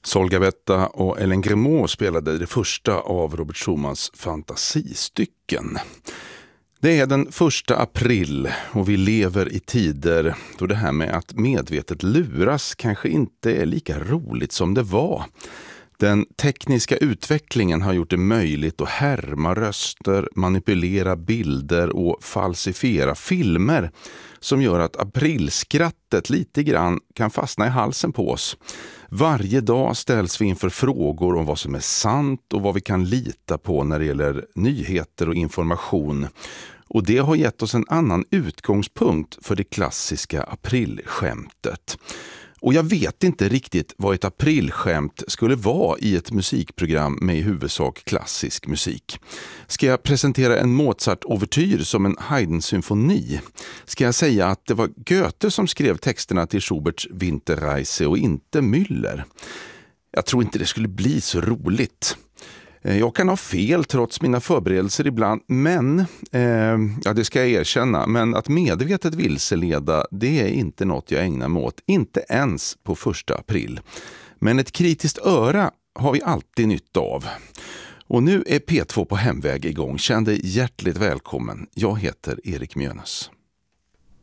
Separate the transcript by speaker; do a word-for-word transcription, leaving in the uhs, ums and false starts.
Speaker 1: Sol Gavetta och Ellen Grimaud spelade det första av Robert Schumans fantasistycken. Det är den första april och vi lever i tider då det här med att medvetet luras kanske inte är lika roligt som det var. Den tekniska utvecklingen har gjort det möjligt att härma röster, manipulera bilder och falsifiera filmer som gör att aprilskrattet lite grann kan fastna i halsen på oss. Varje dag ställs vi inför frågor om vad som är sant och vad vi kan lita på när det gäller nyheter och information. Och det har gett oss en annan utgångspunkt för det klassiska aprilskämtet. Och jag vet inte riktigt vad ett aprilskämt skulle vara i ett musikprogram med i huvudsak klassisk musik. Ska jag presentera en Mozart-overtyr som en Haydn-symfoni? Ska jag säga att det var Goethe som skrev texterna till Schuberts Winterreise och inte Müller? Jag tror inte det skulle bli så roligt. Jag kan ha fel trots mina förberedelser ibland, men eh, ja, det ska jag erkänna. Men att medvetet vilseleda, det är inte något jag ägnar mig åt, inte ens på första april. Men ett kritiskt öra har vi alltid nytta av. Och nu är P två på hemväg igång. Känn dig hjärtligt välkommen. Jag heter Erik Mjönäs.